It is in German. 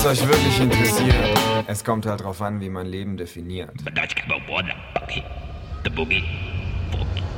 es euch wirklich interessiert, es kommt halt drauf an, wie man Leben definiert. The boogie.